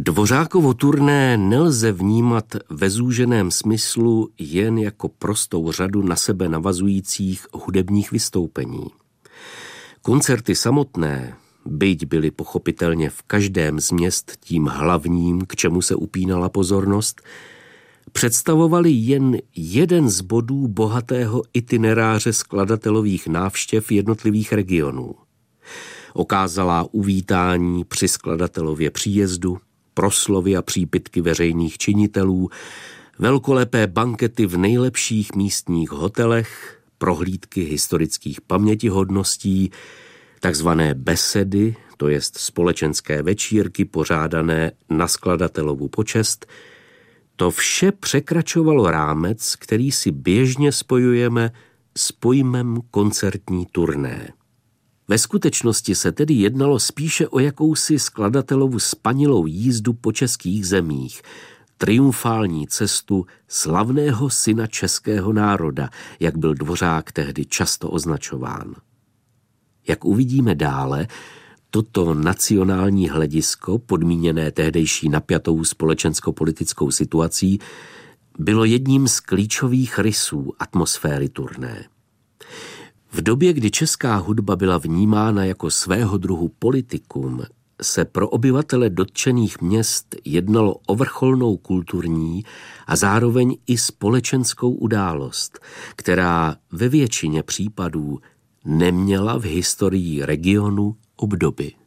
Dvořákovo turné nelze vnímat ve zúženém smyslu jen jako prostou řadu na sebe navazujících hudebních vystoupení. Koncerty samotné, byť byly pochopitelně v každém z měst tím hlavním, k čemu se upínala pozornost, představovaly jen jeden z bodů bohatého itineráře skladatelových návštěv jednotlivých regionů. Okázalá uvítání při skladatelově příjezdu, proslovy a přípitky veřejných činitelů, velkolepé bankety v nejlepších místních hotelech, prohlídky historických pamětihodností, takzvané besedy, to jest společenské večírky pořádané na skladatelovu počest, to vše překračovalo rámec, který si běžně spojujeme s pojmem koncertní turné. Ve skutečnosti se tedy jednalo spíše o jakousi skladatelovu spanilou jízdu po českých zemích, triumfální cestu slavného syna českého národa, jak byl Dvořák tehdy často označován. Jak uvidíme dále, toto nacionální hledisko, podmíněné tehdejší napjatou společensko-politickou situací, bylo jedním z klíčových rysů atmosféry turné. V době, kdy česká hudba byla vnímána jako svého druhu politikum, se pro obyvatele dotčených měst jednalo o vrcholnou kulturní a zároveň i společenskou událost, která ve většině případů neměla v historii regionu obdoby.